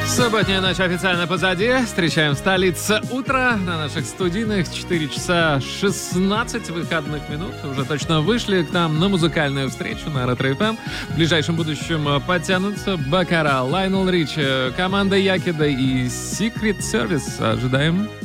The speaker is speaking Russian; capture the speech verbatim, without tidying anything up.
Субботняя ночь официально позади. Встречаем в столице утро на наших студийных. четыре часа шестнадцать выходных минут. Уже точно вышли к нам на музыкальную встречу на Ретро-эф эм. В ближайшем будущем подтянутся Бакара, Лайонел Ричи, команда Якида и Secret Service. Ожидаем